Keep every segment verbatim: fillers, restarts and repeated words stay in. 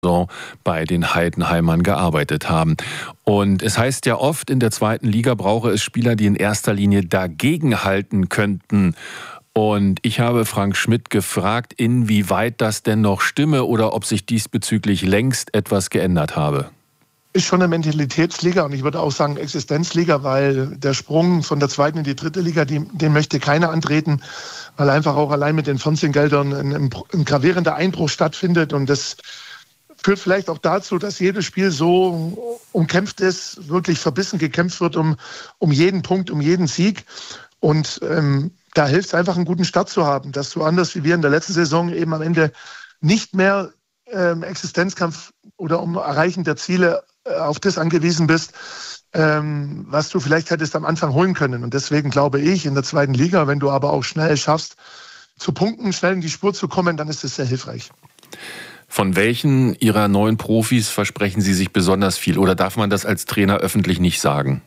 bei den Heidenheimern gearbeitet haben. Und es heißt ja oft, in der zweiten Liga brauche es Spieler, die in erster Linie dagegenhalten könnten. Und ich habe Frank Schmidt gefragt, inwieweit das denn noch stimme oder ob sich diesbezüglich längst etwas geändert habe. Ist schon eine Mentalitätsliga und ich würde auch sagen Existenzliga, weil der Sprung von der zweiten in die dritte Liga, die, den möchte keiner antreten, weil einfach auch allein mit den Fernsehgeldern ein, ein, ein gravierender Einbruch stattfindet und das führt vielleicht auch dazu, dass jedes Spiel so umkämpft ist, wirklich verbissen gekämpft wird um, um jeden Punkt, um jeden Sieg. Und ähm, da hilft es einfach, einen guten Start zu haben, dass du anders wie wir in der letzten Saison eben am Ende nicht mehr ähm, Existenzkampf oder um Erreichen der Ziele äh, auf das angewiesen bist, ähm, was du vielleicht hättest am Anfang holen können. Und deswegen glaube ich, in der zweiten Liga, wenn du aber auch schnell schaffst, zu punkten, schnell in die Spur zu kommen, dann ist das sehr hilfreich. Von welchen Ihrer neuen Profis versprechen Sie sich besonders viel? Oder darf man das als Trainer öffentlich nicht sagen?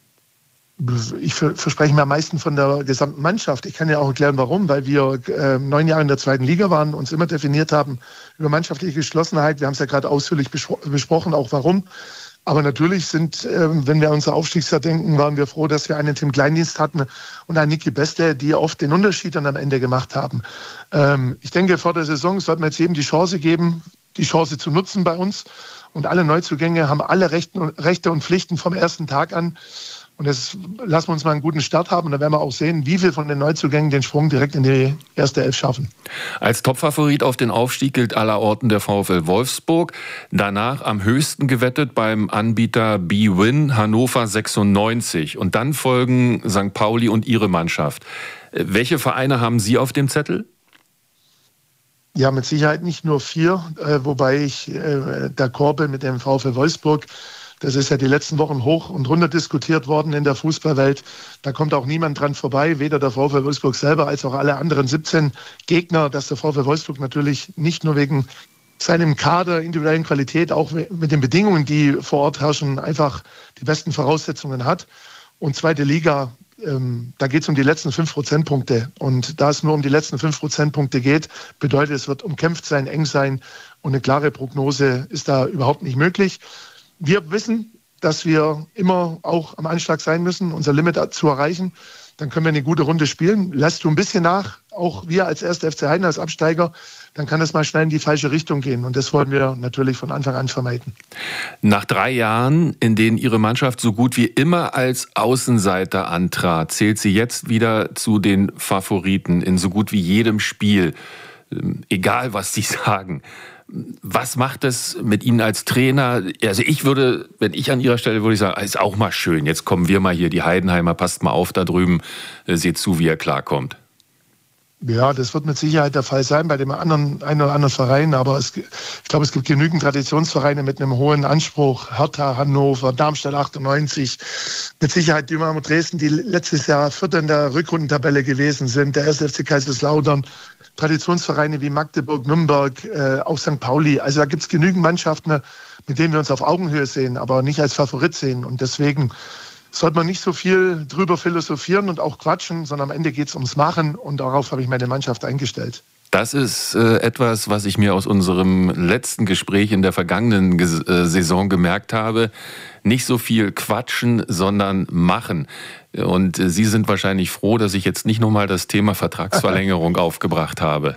Ich verspreche mir am meisten von der gesamten Mannschaft. Ich kann ja auch erklären, warum. Weil wir äh, neun Jahre in der zweiten Liga waren, uns immer definiert haben über mannschaftliche Geschlossenheit. Wir haben es ja gerade ausführlich bespro- besprochen, auch warum. Aber natürlich sind, äh, wenn wir an unser Aufstiegsjahr denken, waren wir froh, dass wir einen Tim Kleindienst hatten und einen Niki Beste, die oft den Unterschied dann am Ende gemacht haben. Ähm, ich denke, vor der Saison sollten wir jetzt jedem die Chance geben, die Chance zu nutzen bei uns. Und alle Neuzugänge haben alle Rechten und, Rechte und Pflichten vom ersten Tag an. Und jetzt lassen wir uns mal einen guten Start haben und dann werden wir auch sehen, wie viele von den Neuzugängen den Sprung direkt in die erste Elf schaffen. Als Topfavorit auf den Aufstieg gilt allerorten der VfL Wolfsburg. Danach am höchsten gewettet beim Anbieter B-Win Hannover sechsundneunzig. Und dann folgen Sankt Pauli und Ihre Mannschaft. Welche Vereine haben Sie auf dem Zettel? Ja, mit Sicherheit nicht nur vier, äh, wobei ich äh, d'accord bin mit dem VfL Wolfsburg. Das ist ja die letzten Wochen hoch und runter diskutiert worden in der Fußballwelt. Da kommt auch niemand dran vorbei, weder der VfL Wolfsburg selber als auch alle anderen siebzehn Gegner, dass der VfL Wolfsburg natürlich nicht nur wegen seinem Kader, individuellen Qualität, auch mit den Bedingungen, die vor Ort herrschen, einfach die besten Voraussetzungen hat. Und zweite Liga, ähm, da geht es um die letzten fünf Prozentpunkte. Und da es nur um die letzten fünf Prozentpunkte geht, bedeutet, es wird umkämpft sein, eng sein und eine klare Prognose ist da überhaupt nicht möglich. Wir wissen, dass wir immer auch am Anschlag sein müssen, unser Limit zu erreichen. Dann können wir eine gute Runde spielen. Lässt du ein bisschen nach, auch wir als erster F C Heidenheim als Absteiger, dann kann es mal schnell in die falsche Richtung gehen. Und das wollen wir natürlich von Anfang an vermeiden. Nach drei Jahren, in denen Ihre Mannschaft so gut wie immer als Außenseiter antrat, zählt sie jetzt wieder zu den Favoriten in so gut wie jedem Spiel. Egal, was Sie sagen. Was macht es mit Ihnen als Trainer? Also ich würde, wenn ich an Ihrer Stelle würde ich sagen, ist auch mal schön. Jetzt kommen wir mal hier, die Heidenheimer, passt mal auf da drüben, seht zu, wie er klarkommt. Ja, das wird mit Sicherheit der Fall sein bei dem anderen, einen oder anderen Verein. Aber es, ich glaube, es gibt genügend Traditionsvereine mit einem hohen Anspruch. Hertha, Hannover, Darmstadt achtundneunzig. Mit Sicherheit Dynamo Dresden, die letztes Jahr Vierter in der Rückrundentabelle gewesen sind. Der erste F C Kaiserslautern. Traditionsvereine wie Magdeburg, Nürnberg, äh, auch Sankt Pauli. Also da gibt es genügend Mannschaften, mit denen wir uns auf Augenhöhe sehen, aber nicht als Favorit sehen. Und deswegen sollte man nicht so viel drüber philosophieren und auch quatschen, sondern am Ende geht es ums Machen und darauf habe ich meine Mannschaft eingestellt. Das ist äh, etwas, was ich mir aus unserem letzten Gespräch in der vergangenen Ges- äh, Saison gemerkt habe. Nicht so viel quatschen, sondern machen. Und äh, Sie sind wahrscheinlich froh, dass ich jetzt nicht nochmal das Thema Vertragsverlängerung aufgebracht habe.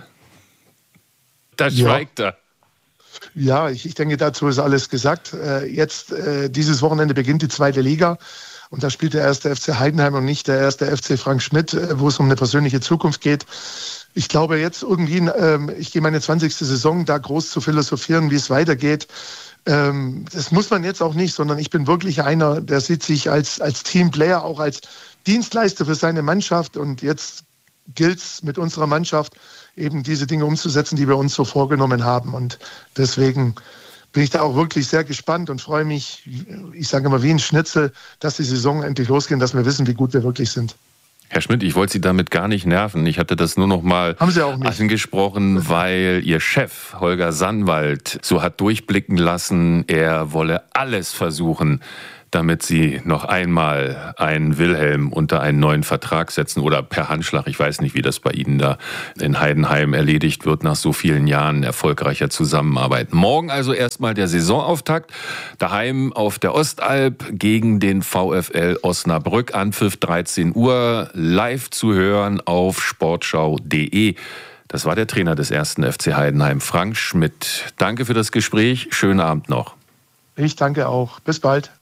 Da schweigt er. Ja, ich, ich denke, dazu ist alles gesagt. Äh, jetzt, äh, dieses Wochenende beginnt die zweite Liga. Und da spielt der erste F C Heidenheim und nicht der erste F C Frank Schmidt, äh, wo es um eine persönliche Zukunft geht. Ich glaube jetzt irgendwie, ähm, ich gehe meine zwanzigste Saison, da groß zu philosophieren, wie es weitergeht. Ähm, das muss man jetzt auch nicht, sondern ich bin wirklich einer, der sieht sich als, als Teamplayer, auch als Dienstleister für seine Mannschaft. Und jetzt gilt es mit unserer Mannschaft eben diese Dinge umzusetzen, die wir uns so vorgenommen haben. Und deswegen bin ich da auch wirklich sehr gespannt und freue mich, ich sage immer wie ein Schnitzel, dass die Saison endlich losgeht, dass wir wissen, wie gut wir wirklich sind. Herr Schmidt, ich wollte Sie damit gar nicht nerven. Ich hatte das nur noch mal angesprochen, weil Ihr Chef, Holger Sandwald, so hat durchblicken lassen, er wolle alles versuchen, damit sie noch einmal einen Wilhelm unter einen neuen Vertrag setzen oder per Handschlag. Ich weiß nicht, wie das bei Ihnen da in Heidenheim erledigt wird nach so vielen Jahren erfolgreicher Zusammenarbeit. Morgen also erstmal der Saisonauftakt. Daheim auf der Ostalb gegen den VfL Osnabrück. Anpfiff dreizehn Uhr. Live zu hören auf sportschau punkt de. Das war der Trainer des ersten F C Heidenheim, Frank Schmidt. Danke für das Gespräch. Schönen Abend noch. Ich danke auch. Bis bald.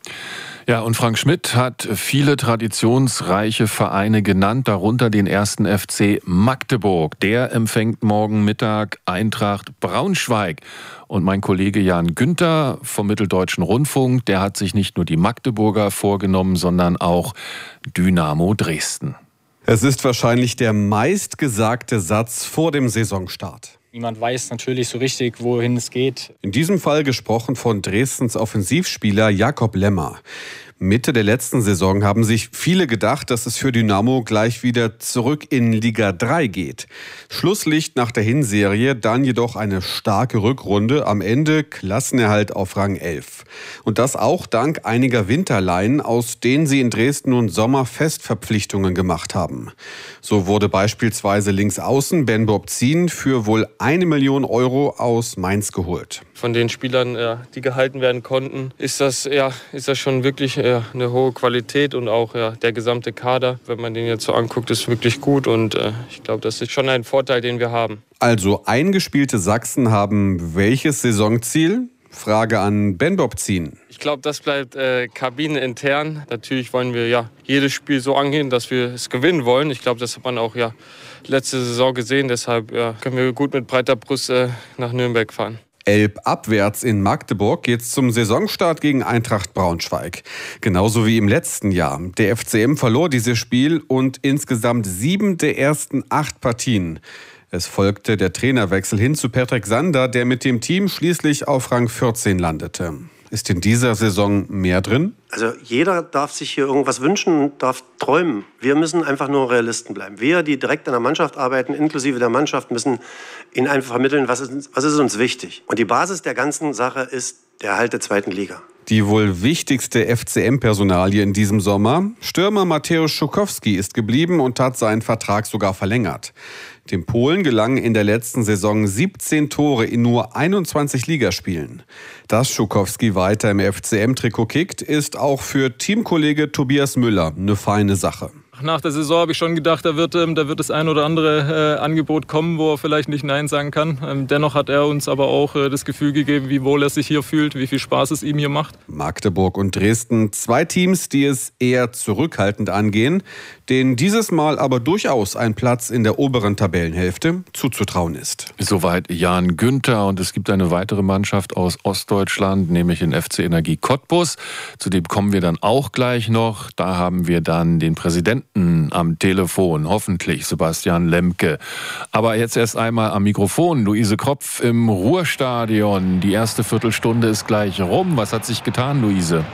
Ja, und Frank Schmidt hat viele traditionsreiche Vereine genannt, darunter den ersten F C Magdeburg. Der empfängt morgen Mittag Eintracht Braunschweig. Und mein Kollege Jan Günther vom Mitteldeutschen Rundfunk, der hat sich nicht nur die Magdeburger vorgenommen, sondern auch Dynamo Dresden. Es ist wahrscheinlich der meistgesagte Satz vor dem Saisonstart. Niemand weiß natürlich so richtig, wohin es geht. In diesem Fall gesprochen von Dresdens Offensivspieler Jakob Lemmer. Mitte der letzten Saison haben sich viele gedacht, dass es für Dynamo gleich wieder zurück in Liga drei geht. Schlusslicht nach der Hinserie, dann jedoch eine starke Rückrunde, am Ende Klassenerhalt auf Rang elf. Und das auch dank einiger Winterleihen, aus denen sie in Dresden nun Sommerfestverpflichtungen gemacht haben. So wurde beispielsweise Linksaußen Ben Bobzin für wohl eine Million Euro aus Mainz geholt. Von den Spielern, ja, die gehalten werden konnten, ist das, ja, ist das schon wirklich ja, eine hohe Qualität und auch ja, der gesamte Kader, wenn man den jetzt so anguckt, ist wirklich gut und äh, ich glaube, das ist schon ein Vorteil, den wir haben. Also eingespielte Sachsen haben welches Saisonziel? Frage an Ben Bobzin. Ich glaube, das bleibt äh, kabinenintern. Natürlich wollen wir ja jedes Spiel so angehen, dass wir es gewinnen wollen. Ich glaube, das hat man auch ja letzte Saison gesehen. Deshalb ja, können wir gut mit breiter Brust äh, nach Nürnberg fahren. Elbabwärts in Magdeburg geht's zum Saisonstart gegen Eintracht Braunschweig. Genauso wie im letzten Jahr. Der F C M verlor dieses Spiel und insgesamt sieben der ersten acht Partien. Es folgte der Trainerwechsel hin zu Patrick Sander, der mit dem Team schließlich auf Rang vierzehn landete. Ist in dieser Saison mehr drin? Also jeder darf sich hier irgendwas wünschen, darf träumen. Wir müssen einfach nur Realisten bleiben. Wir, die direkt an der Mannschaft arbeiten, inklusive der Mannschaft, müssen ihnen einfach vermitteln, was ist, was ist uns wichtig. Und die Basis der ganzen Sache ist der Erhalt der zweiten Liga. Die wohl wichtigste F C M-Personalie in diesem Sommer, Stürmer Mateusz Schukowski, ist geblieben und hat seinen Vertrag sogar verlängert. Dem Polen gelangen in der letzten Saison siebzehn Tore in nur einundzwanzig Ligaspielen. Dass Schukowski weiter im F C M-Trikot kickt, ist auch für Teamkollege Tobias Müller eine feine Sache. Nach der Saison habe ich schon gedacht, da wird, da wird das ein oder andere äh, Angebot kommen, wo er vielleicht nicht Nein sagen kann. Ähm, dennoch hat er uns aber auch äh, das Gefühl gegeben, wie wohl er sich hier fühlt, wie viel Spaß es ihm hier macht. Magdeburg und Dresden, zwei Teams, die es eher zurückhaltend angehen, denen dieses Mal aber durchaus ein Platz in der oberen Tabellenhälfte zuzutrauen ist. Soweit Jan Günther, und es gibt eine weitere Mannschaft aus Ostdeutschland, nämlich den F C Energie Cottbus. Zu dem kommen wir dann auch gleich noch. Da haben wir dann den Präsidenten am Telefon, hoffentlich Sebastian Lemke. Aber jetzt erst einmal am Mikrofon, Luise Kropf im Ruhrstadion. Die erste Viertelstunde ist gleich rum. Was hat sich getan, Luise?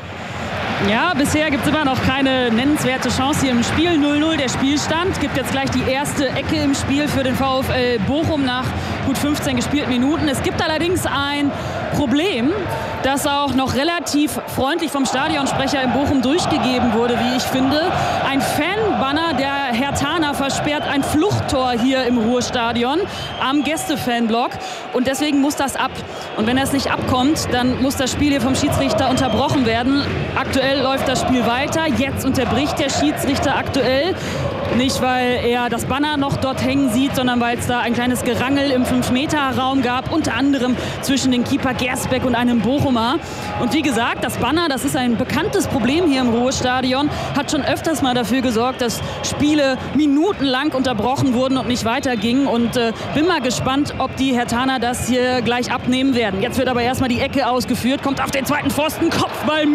Ja, bisher gibt es immer noch keine nennenswerte Chance hier im Spiel. null null der Spielstand. Gibt jetzt gleich die erste Ecke im Spiel für den VfL Bochum nach gut fünfzehn gespielten Minuten. Es gibt allerdings ein Problem, das auch noch relativ freundlich vom Stadionsprecher in Bochum durchgegeben wurde, wie ich finde. Ein Fanbanner der Herthaner versperrt ein Fluchttor hier im Ruhrstadion am Gästefanblock. Und deswegen muss das ab. Und wenn das nicht abkommt, dann muss das Spiel hier vom Schiedsrichter unterbrochen werden. Aktuell läuft das Spiel weiter. Jetzt unterbricht der Schiedsrichter aktuell. Nicht, weil er das Banner noch dort hängen sieht, sondern weil es da ein kleines Gerangel im fünf Meter Raum gab, unter anderem zwischen den Keeper Gersbeck und einem Bochumer. Und wie gesagt, das Banner, das ist ein bekanntes Problem hier im Ruhrstadion, hat schon öfters mal dafür gesorgt, dass Spiele minutenlang unterbrochen wurden und nicht weitergingen. Und äh, bin mal gespannt, ob die Herthaner das hier gleich abnehmen werden. Jetzt wird aber erstmal die Ecke ausgeführt, kommt auf den zweiten Pfosten,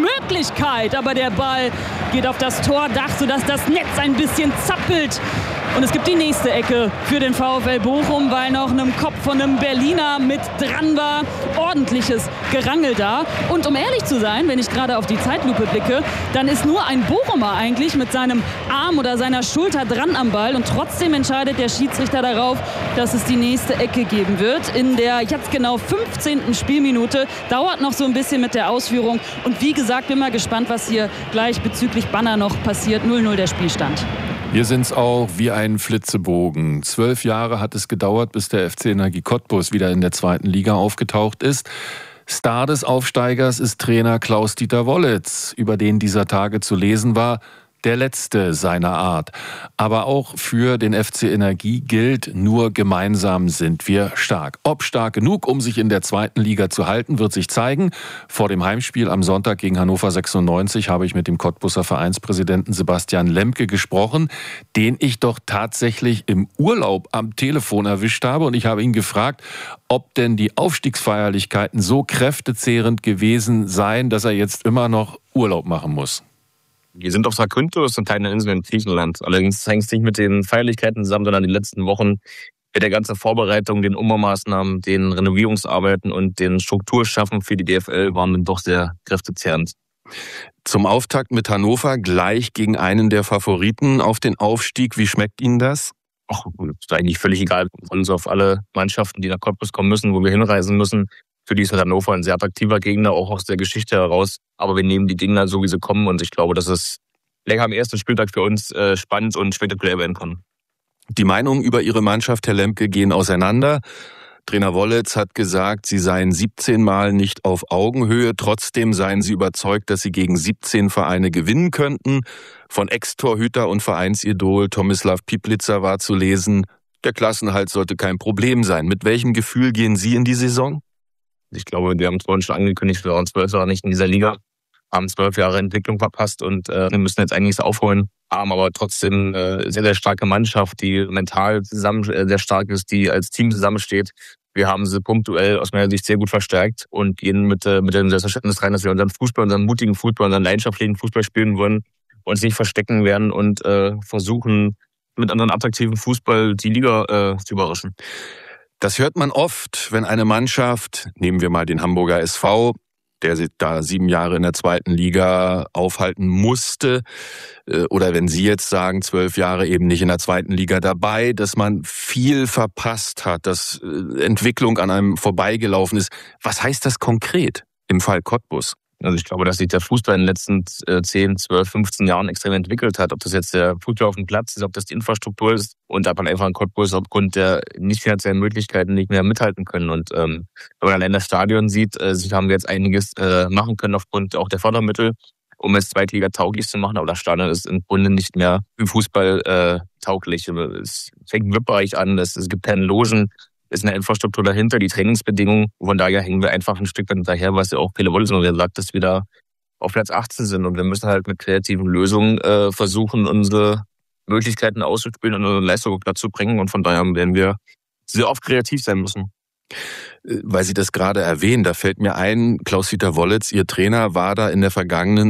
Kopfballmöglichkeit. Aber der Ball geht auf das Tordach, sodass das Netz ein bisschen zappelt. Und es gibt die nächste Ecke für den VfL Bochum, weil noch einem Kopf von einem Berliner mit dran war. Ordentliches Gerangel da. Und um ehrlich zu sein, wenn ich gerade auf die Zeitlupe blicke, dann ist nur ein Bochumer eigentlich mit seinem Arm oder seiner Schulter dran am Ball. Und trotzdem entscheidet der Schiedsrichter darauf, dass es die nächste Ecke geben wird. In der jetzt genau fünfzehnten Spielminute. Dauert noch so ein bisschen mit der Ausführung. Und wie gesagt, bin mal gespannt, was hier gleich bezüglich Banner noch passiert. null null der Spielstand. Wir sind es auch wie ein Flitzebogen. Zwölf Jahre hat es gedauert, bis der F C Energie Cottbus wieder in der zweiten Liga aufgetaucht ist. Star des Aufsteigers ist Trainer Klaus-Dieter Wollitz, über den dieser Tage zu lesen war, der letzte seiner Art. Aber auch für den F C Energie gilt, nur gemeinsam sind wir stark. Ob stark genug, um sich in der zweiten Liga zu halten, wird sich zeigen. Vor dem Heimspiel am Sonntag gegen Hannover sechsundneunzig habe ich mit dem Cottbuser Vereinspräsidenten Sebastian Lemke gesprochen, den ich doch tatsächlich im Urlaub am Telefon erwischt habe. Und ich habe ihn gefragt, ob denn die Aufstiegsfeierlichkeiten so kräftezehrend gewesen seien, dass er jetzt immer noch Urlaub machen muss. Wir sind auf Zakynthos, eine kleine Insel in Griechenland. Allerdings hängt es nicht mit den Feierlichkeiten zusammen, sondern die letzten Wochen mit der ganzen Vorbereitung, den Umbaumaßnahmen, den Renovierungsarbeiten und den Strukturschaffen für die D F L waren dann doch sehr kräftezehrend. Zum Auftakt mit Hannover gleich gegen einen der Favoriten auf den Aufstieg. Wie schmeckt Ihnen das? Ach, ist eigentlich völlig egal. Wir freuen uns auf alle Mannschaften, die nach Cottbus kommen müssen, wo wir hinreisen müssen. Für die ist Hannover ein sehr attraktiver Gegner, auch aus der Geschichte heraus. Aber wir nehmen die Gegner so, wie sie kommen. Und ich glaube, dass es länger am ersten Spieltag für uns äh, spannend und spektakulär werden kann. Die Meinungen über Ihre Mannschaft, Herr Lemke, gehen auseinander. Trainer Wollitz hat gesagt, sie seien siebzehn Mal nicht auf Augenhöhe. Trotzdem seien sie überzeugt, dass sie gegen siebzehn Vereine gewinnen könnten. Von Ex-Torhüter und Vereinsidol Tomislav Piplitzer war zu lesen, der Klassenhalt sollte kein Problem sein. Mit welchem Gefühl gehen Sie in die Saison? Ich glaube, wir haben es vorhin schon angekündigt, wir waren zwölf Jahre nicht in dieser Liga, haben zwölf Jahre Entwicklung verpasst und äh, wir müssen jetzt eigentlich aufholen. Haben aber trotzdem äh, sehr, sehr starke Mannschaft, die mental zusammen äh, sehr stark ist, die als Team zusammensteht. Wir haben sie punktuell aus meiner Sicht sehr gut verstärkt und gehen mit, äh, mit dem Selbstverständnis rein, dass wir unseren Fußball, unseren mutigen Fußball, unseren leidenschaftlichen Fußball spielen wollen, uns nicht verstecken werden und äh, versuchen, mit anderen attraktiven Fußball die Liga äh, zu überraschen. Das hört man oft, wenn eine Mannschaft, nehmen wir mal den Hamburger S V, der sich da sieben Jahre in der zweiten Liga aufhalten musste, oder wenn Sie jetzt sagen, zwölf Jahre eben nicht in der zweiten Liga dabei, dass man viel verpasst hat, dass Entwicklung an einem vorbeigelaufen ist. Was heißt das konkret im Fall Cottbus? Also ich glaube, dass sich der Fußball in den letzten zehn, zwölf, fünfzehn Jahren extrem entwickelt hat. Ob das jetzt der Fußball auf dem Platz ist, ob das die Infrastruktur ist und ob man einfach in Cottbus aufgrund der nicht finanziellen Möglichkeiten nicht mehr mithalten können. Und ähm, wenn man allein das Stadion sieht, äh, haben wir jetzt einiges äh, machen können aufgrund auch der Fördermittel, um es Zweitliga tauglich zu machen. Aber das Stadion ist im Grunde nicht mehr für Fußball äh, tauglich. Es fängt im V I P-Bereich an, es, es gibt keine Logen. Ist eine Infrastruktur dahinter, die Trainingsbedingungen. Von daher hängen wir einfach ein Stück hinterher, was ja auch Pele Wollitz sagt, dass wir da auf Platz achtzehn sind. Und wir müssen halt mit kreativen Lösungen äh, versuchen, unsere Möglichkeiten auszuspielen und unsere Leistung dazu bringen. Und von daher werden wir sehr oft kreativ sein müssen. Weil Sie das gerade erwähnen, da fällt mir ein, Klaus-Dieter Wollitz, Ihr Trainer, war da in der vergangenen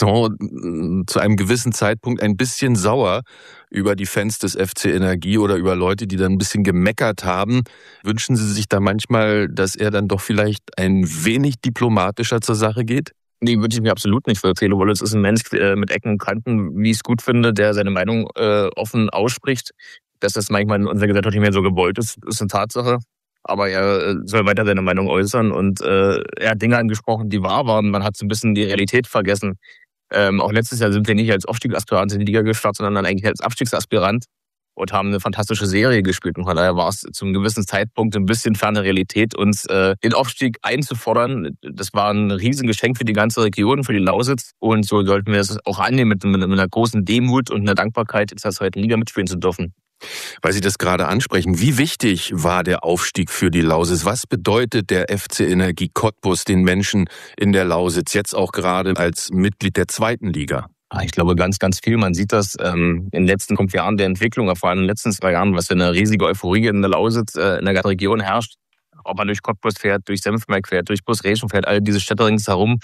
Saison zu einem gewissen Zeitpunkt ein bisschen sauer über die Fans des F C Energie oder über Leute, die dann ein bisschen gemeckert haben. Wünschen Sie sich da manchmal, dass er dann doch vielleicht ein wenig diplomatischer zur Sache geht? Nee, wünsche ich mir absolut nicht, weil Pele Wollitz ist ein Mensch äh, mit Ecken und Kanten, wie ich es gut finde, der seine Meinung äh, offen ausspricht. Dass das manchmal in unserer Gesellschaft nicht mehr so gewollt ist, ist eine Tatsache. Aber er soll weiter seine Meinung äußern und äh, er hat Dinge angesprochen, die wahr waren. Man hat so ein bisschen die Realität vergessen. Ähm, auch letztes Jahr sind wir nicht als Aufstiegsaspirant in die Liga gestartet, sondern eigentlich als Abstiegsaspirant und haben eine fantastische Serie gespielt. Und von daher war es zum gewissen Zeitpunkt ein bisschen ferne Realität, uns äh, den Aufstieg einzufordern. Das war ein Riesengeschenk für die ganze Region, für die Lausitz. Und so sollten wir es auch annehmen mit, mit einer großen Demut und einer Dankbarkeit, jetzt in der zweiten Liga mitspielen zu dürfen. Weil Sie das gerade ansprechen, wie wichtig war der Aufstieg für die Lausitz? Was bedeutet der F C Energie Cottbus den Menschen in der Lausitz, jetzt auch gerade als Mitglied der zweiten Liga? Ich glaube ganz, ganz viel. Man sieht das ähm, in den letzten fünf Jahren der Entwicklung, vor allem in den letzten zwei Jahren, was für eine riesige Euphorie in der Lausitz, äh, in der ganzen Region herrscht. Ob man durch Cottbus fährt, durch Senftenberg fährt, durch Großräschen fährt, all diese Städte ringsherum,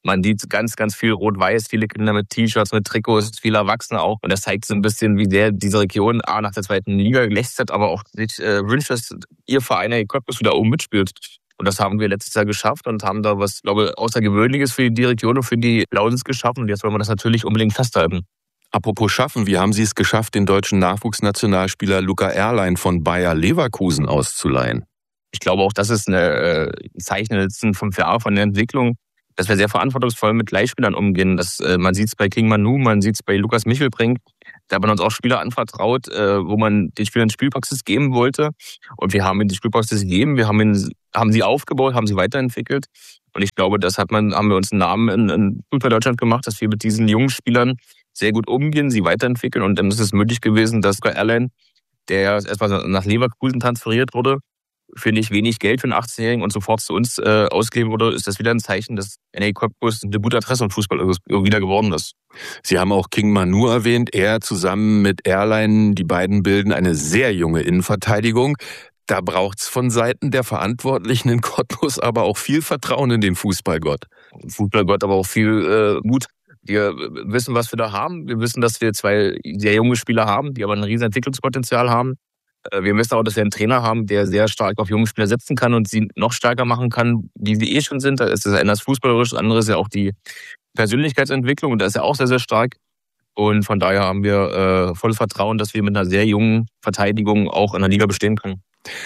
Man sieht ganz, ganz viel Rot-Weiß, viele Kinder mit T-Shirts, mit Trikots, viele Erwachsene auch. Und das zeigt so ein bisschen, wie sehr diese Region A nach der zweiten Liga gelästert, aber auch sich äh, wünscht, dass ihr Verein Cottbus wieder oben mitspielt. Und das haben wir letztes Jahr geschafft und haben da was, glaube ich, Außergewöhnliches für die Region und für die Lausitz geschaffen. Und jetzt wollen wir das natürlich unbedingt festhalten. Apropos schaffen, wie haben Sie es geschafft, den deutschen Nachwuchsnationalspieler Luca Erlein von Bayer Leverkusen auszuleihen? Ich glaube auch, das ist eine, äh, ein Zeichen der letzten fünf Jahre von der Entwicklung, dass wir sehr verantwortungsvoll mit Leihspielern umgehen. Das, äh, man sieht es bei King Manu, man sieht es bei Lukas Michelbrink. Da hat man uns auch Spieler anvertraut, äh, wo man den Spielern Spielpraxis geben wollte. Und wir haben ihnen die Spielpraxis gegeben, wir haben, ihn, haben sie aufgebaut, haben sie weiterentwickelt. Und ich glaube, das hat man, haben wir uns einen Namen in, in Fußball Deutschland gemacht, dass wir mit diesen jungen Spielern sehr gut umgehen, sie weiterentwickeln. Und dann ist es möglich gewesen, dass Luca Erlein, der erstmal nach Leverkusen transferiert wurde, für nicht wenig Geld für einen achtzehnjährigen und sofort zu uns äh, ausgegeben wurde, ist das wieder ein Zeichen, dass N A Cottbus eine gute Adresse im Fußball wieder geworden ist. Sie haben auch King Manu erwähnt. Er zusammen mit Erlein, die beiden bilden eine sehr junge Innenverteidigung. Da braucht's von Seiten der Verantwortlichen in Cottbus aber auch viel Vertrauen in den Fußballgott. Fußballgott, aber auch viel äh, Mut. Wir wissen, was wir da haben. Wir wissen, dass wir zwei sehr junge Spieler haben, die aber ein riesen Entwicklungspotenzial haben. Wir wissen auch, dass wir einen Trainer haben, der sehr stark auf junge Spieler setzen kann und sie noch stärker machen kann, wie sie eh schon sind. Da ist das eine das fußballerisch, das andere ist ja auch die Persönlichkeitsentwicklung und da ist er auch sehr, sehr stark. Und von daher haben wir äh, volles Vertrauen, dass wir mit einer sehr jungen Verteidigung auch in der Liga bestehen können.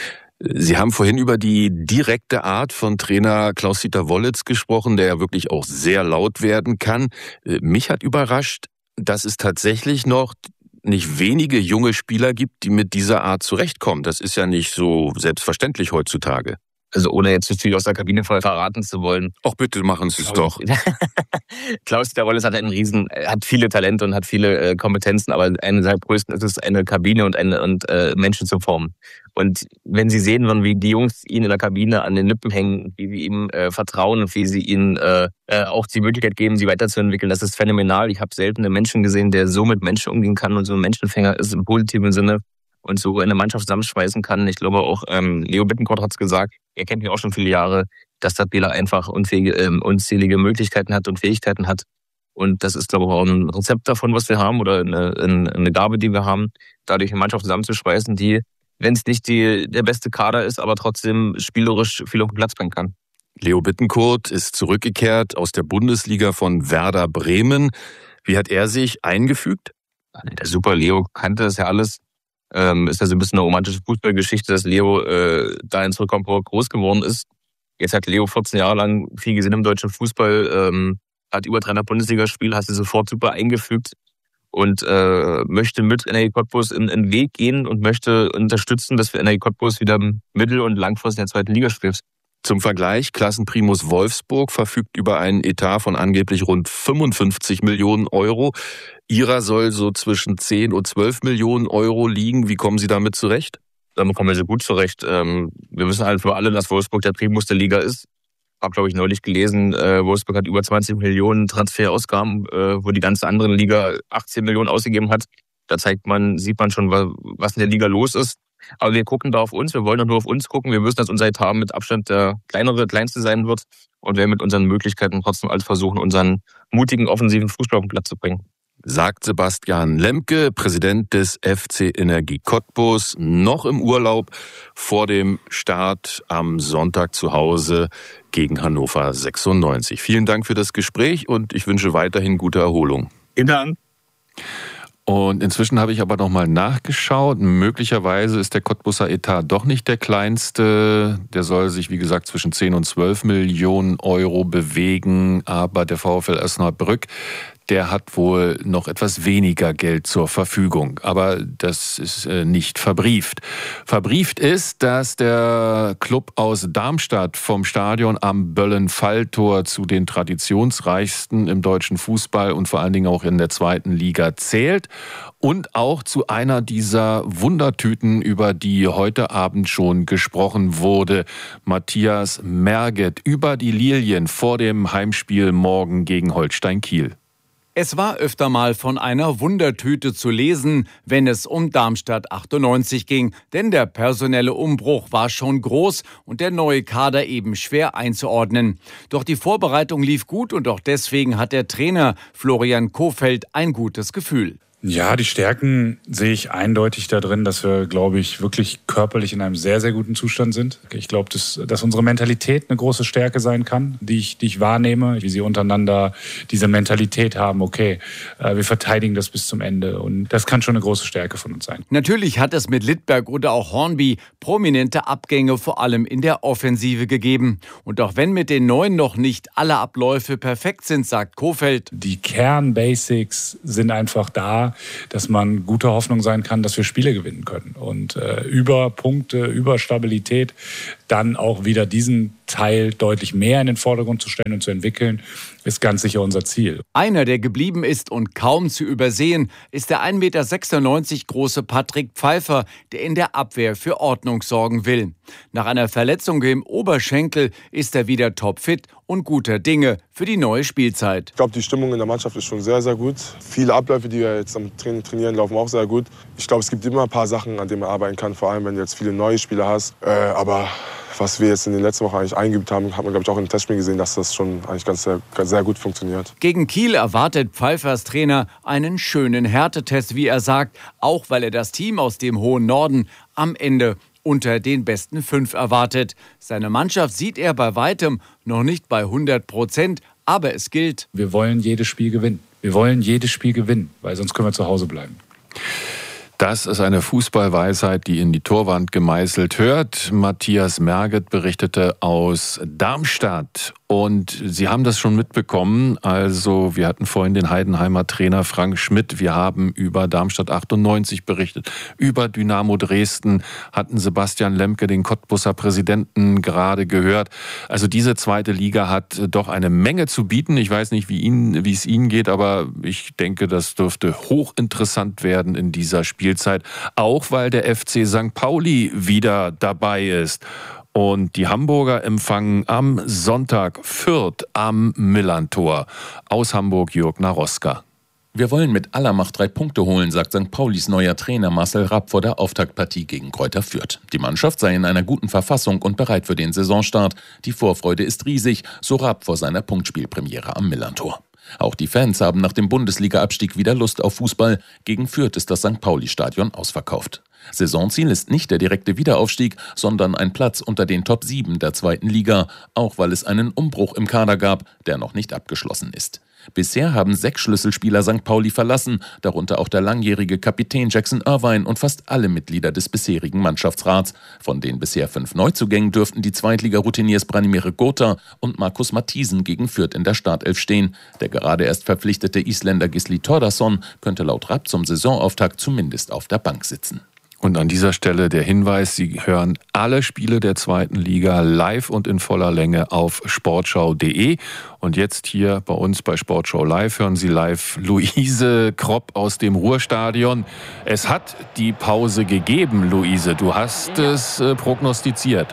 Sie haben vorhin über die direkte Art von Trainer Klaus-Dieter Wollitz gesprochen, der ja wirklich auch sehr laut werden kann. Mich hat überrascht, dass es tatsächlich noch nicht wenige junge Spieler gibt, die mit dieser Art zurechtkommen. Das ist ja nicht so selbstverständlich heutzutage. Also ohne jetzt zu viel aus der Kabine verraten zu wollen. Ach bitte, machen Sie es doch. Klaus-Dieter Wollitz hat einen riesen, hat viele Talente und hat viele äh, Kompetenzen, aber eine seiner größten ist es, eine Kabine und, eine, und äh, Menschen zu formen. Und wenn Sie sehen würden, wie die Jungs ihn in der Kabine an den Lippen hängen, wie sie ihm äh, vertrauen und wie sie ihnen äh, äh, auch die Möglichkeit geben, sie weiterzuentwickeln, das ist phänomenal. Ich habe selten einen Menschen gesehen, der so mit Menschen umgehen kann und so ein Menschenfänger ist im positiven Sinne und so eine Mannschaft zusammenschweißen kann. Ich glaube auch, ähm, Leo Bittencourt hat es gesagt, er kennt mich auch schon viele Jahre, dass der Spieler einfach unfähige, äh, unzählige Möglichkeiten hat und Fähigkeiten hat. Und das ist, glaube ich, auch ein Rezept davon, was wir haben oder eine, eine Gabe, die wir haben, dadurch eine Mannschaft zusammenzuschweißen, die, wenn es nicht die, der beste Kader ist, aber trotzdem spielerisch viel auf den Platz bringen kann. Leo Bittencourt ist zurückgekehrt aus der Bundesliga von Werder Bremen. Wie hat er sich eingefügt? Der super Leo kannte das ja alles. Ähm, ist ja so ein bisschen eine romantische Fußballgeschichte, dass Leo äh, da in Zurückkommen groß geworden ist. Jetzt hat Leo vierzehn Jahre lang viel gesehen im deutschen Fußball, ähm, hat über dreihundert Bundesligaspiele, hat sich sofort super eingefügt und äh, möchte mit N A Cottbus in den Weg gehen und möchte unterstützen, dass wir N A Cottbus wieder mittel- und langfristig in der zweiten Liga spielt. Zum Vergleich, Klassenprimus Wolfsburg verfügt über einen Etat von angeblich rund fünfundfünfzig Millionen Euro. Ihrer soll so zwischen zehn und zwölf Millionen Euro liegen. Wie kommen Sie damit zurecht? Damit kommen wir sehr gut zurecht. Wir wissen halt für alle, dass Wolfsburg der Primus der Liga ist. Ich habe, glaube ich, neulich gelesen, Wolfsburg hat über zwanzig Millionen Transferausgaben, wo die ganze andere Liga achtzehn Millionen ausgegeben hat. Da zeigt man, sieht man schon, was in der Liga los ist. Aber wir gucken da auf uns, wir wollen doch nur auf uns gucken. Wir wissen, dass unser Etat mit Abstand der kleinere, kleinste sein wird und werden mit unseren Möglichkeiten trotzdem alles versuchen, unseren mutigen, offensiven Fußball auf den Platz zu bringen. Sagt Sebastian Lemke, Präsident des F C Energie Cottbus, noch im Urlaub vor dem Start am Sonntag zu Hause gegen Hannover sechsundneunzig. Vielen Dank für das Gespräch und ich wünsche weiterhin gute Erholung. Vielen Dank. Und inzwischen habe ich aber nochmal nachgeschaut. Möglicherweise ist der Cottbuser Etat doch nicht der kleinste. Der soll sich, wie gesagt, zwischen zehn und zwölf Millionen Euro bewegen. Aber der VfL Osnabrück, der hat wohl noch etwas weniger Geld zur Verfügung. Aber das ist nicht verbrieft. Verbrieft ist, dass der Club aus Darmstadt vom Stadion am Böllen-Falltor zu den traditionsreichsten im deutschen Fußball und vor allen Dingen auch in der zweiten Liga zählt. Und auch zu einer dieser Wundertüten, über die heute Abend schon gesprochen wurde. Matthias Merget über die Lilien vor dem Heimspiel morgen gegen Holstein Kiel. Es war öfter mal von einer Wundertüte zu lesen, wenn es um Darmstadt achtundneunzig ging. Denn der personelle Umbruch war schon groß und der neue Kader eben schwer einzuordnen. Doch die Vorbereitung lief gut und auch deswegen hat der Trainer Florian Kohfeldt ein gutes Gefühl. Ja, die Stärken sehe ich eindeutig da drin, dass wir, glaube ich, wirklich körperlich in einem sehr, sehr guten Zustand sind. Ich glaube, dass, dass unsere Mentalität eine große Stärke sein kann, die ich, die ich wahrnehme, wie sie untereinander diese Mentalität haben, okay, wir verteidigen das bis zum Ende. Und das kann schon eine große Stärke von uns sein. Natürlich hat es mit Littberg oder auch Hornby prominente Abgänge vor allem in der Offensive gegeben. Und auch wenn mit den Neuen noch nicht alle Abläufe perfekt sind, sagt Kohfeldt, die Kernbasics sind einfach da, dass man guter Hoffnung sein kann, dass wir Spiele gewinnen können. Und äh, über Punkte, über Stabilität dann auch wieder diesen Teil deutlich mehr in den Vordergrund zu stellen und zu entwickeln, ist ganz sicher unser Ziel. Einer, der geblieben ist und kaum zu übersehen, ist der ein Meter sechsundneunzig große Patrick Pfeiffer, der in der Abwehr für Ordnung sorgen will. Nach einer Verletzung im Oberschenkel ist er wieder topfit und guter Dinge für die neue Spielzeit. Ich glaube, die Stimmung in der Mannschaft ist schon sehr, sehr gut. Viele Abläufe, die wir jetzt am Training trainieren, laufen auch sehr gut. Ich glaube, es gibt immer ein paar Sachen, an denen man arbeiten kann, vor allem wenn du jetzt viele neue Spieler hast. Äh, aber was wir jetzt in den letzten Wochen eigentlich eingeübt haben, hat man, glaube ich, auch im Testspiel gesehen, dass das schon eigentlich ganz sehr, ganz sehr gut funktioniert. Gegen Kiel erwartet Pfeiffers Trainer einen schönen Härtetest, wie er sagt, auch weil er das Team aus dem hohen Norden am Ende unter den besten fünf erwartet. Seine Mannschaft sieht er bei weitem noch nicht bei hundert Prozent, aber es gilt: Wir wollen jedes Spiel gewinnen. Wir wollen jedes Spiel gewinnen, weil sonst können wir zu Hause bleiben. Das ist eine Fußballweisheit, die in die Torwand gemeißelt hört. Matthias Merget berichtete aus Darmstadt. Und Sie haben das schon mitbekommen. Also wir hatten vorhin den Heidenheimer Trainer Frank Schmidt. Wir haben über Darmstadt achtundneunzig berichtet. Über Dynamo Dresden hatten Sebastian Lemke, den Cottbusser Präsidenten, gerade gehört. Also diese zweite Liga hat doch eine Menge zu bieten. Ich weiß nicht, wie, Ihnen, wie es Ihnen geht, aber ich denke, das dürfte hochinteressant werden in dieser Spielzeit. Auch weil der F C Sankt Pauli wieder dabei ist. Und die Hamburger empfangen am Sonntag Fürth am Millerntor. Aus Hamburg Jörg Naroska. Wir wollen mit aller Macht drei Punkte holen, sagt Sankt Paulis neuer Trainer Marcel Rapp vor der Auftaktpartie gegen Greuther Fürth. Die Mannschaft sei in einer guten Verfassung und bereit für den Saisonstart. Die Vorfreude ist riesig, so Rapp vor seiner Punktspielpremiere am Millerntor. Auch die Fans haben nach dem Bundesliga-Abstieg wieder Lust auf Fußball. Gegen Fürth ist das Sankt Pauli-Stadion ausverkauft. Saisonziel ist nicht der direkte Wiederaufstieg, sondern ein Platz unter den Top sieben der zweiten Liga, auch weil es einen Umbruch im Kader gab, der noch nicht abgeschlossen ist. Bisher haben sechs Schlüsselspieler Sankt Pauli verlassen, darunter auch der langjährige Kapitän Jackson Irvine und fast alle Mitglieder des bisherigen Mannschaftsrats. Von den bisher fünf Neuzugängen dürften die Zweitliga-Routiniers Branimir Gotha und Markus Matthiesen gegen Fürth in der Startelf stehen. Der gerade erst verpflichtete Isländer Gisli Thordarson könnte laut Rapp zum Saisonauftakt zumindest auf der Bank sitzen. Und an dieser Stelle der Hinweis, Sie hören alle Spiele der zweiten Liga live und in voller Länge auf sportschau punkt de. Und jetzt hier bei uns bei Sportschau Live hören Sie live Luise Kropp aus dem Ruhrstadion. Es hat die Pause gegeben, Luise. Du hast es äh, prognostiziert.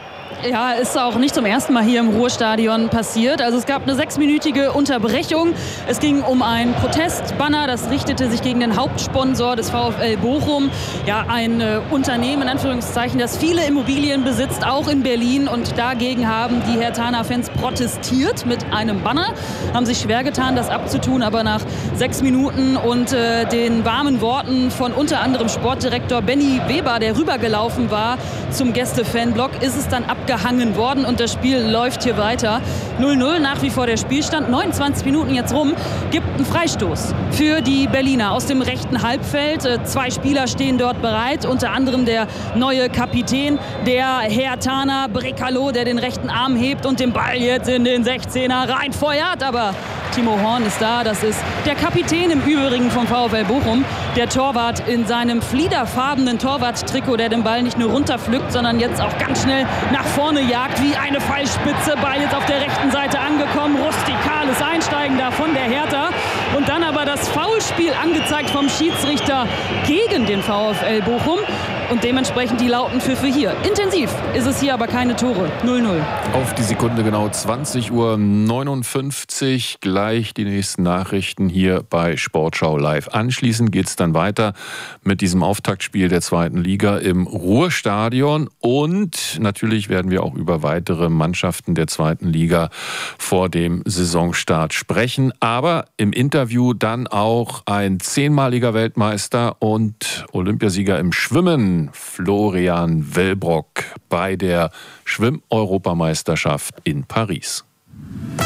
Ja, ist auch nicht zum ersten Mal hier im Ruhrstadion passiert. Also es gab eine sechsminütige Unterbrechung. Es ging um ein Protestbanner, das richtete sich gegen den Hauptsponsor des VfL Bochum. Ja, ein äh, Unternehmen, in Anführungszeichen, das viele Immobilien besitzt, auch in Berlin. Und dagegen haben die Herthaner-Fans protestiert mit einem Banner. Haben sich schwer getan, das abzutun. Aber nach sechs Minuten und äh, den warmen Worten von unter anderem Sportdirektor Benny Weber, der rübergelaufen war zum Gäste-Fanblock, ist es dann abgegangen. gehangen worden und das Spiel läuft hier weiter. null null nach wie vor der Spielstand. neunundzwanzig Minuten jetzt rum. Gibt einen Freistoß für die Berliner aus dem rechten Halbfeld. Zwei Spieler stehen dort bereit. Unter anderem der neue Kapitän, der Herthaner Brekalo, der den rechten Arm hebt und den Ball jetzt in den sechzehner reinfeuert. Aber Timo Horn ist da. Das ist der Kapitän im Übrigen vom VfL Bochum. Der Torwart in seinem fliederfarbenen Torwart-Trikot, der den Ball nicht nur runterpflückt, sondern jetzt auch ganz schnell nach vorne jagt wie eine Pfeilspitze. Ball jetzt auf der rechten Seite angekommen. Rustikales Einsteigen da von der Hertha. Und dann aber das Foulspiel angezeigt vom Schiedsrichter gegen den VfL Bochum. und dementsprechend die lauten Pfiffe hier. Intensiv ist es hier, aber keine Tore. null null. Auf die Sekunde genau zwanzig Uhr neunundfünfzig. Gleich die nächsten Nachrichten hier bei Sportschau Live. Anschließend geht es dann weiter mit diesem Auftaktspiel der zweiten Liga im Ruhrstadion. Und natürlich werden wir auch über weitere Mannschaften der zweiten Liga vor dem Saisonstart sprechen. Aber im Interview dann auch ein zehnmaliger Weltmeister und Olympiasieger im Schwimmen, Florian Wellbrock, bei der Schwimm-Europameisterschaft in Paris.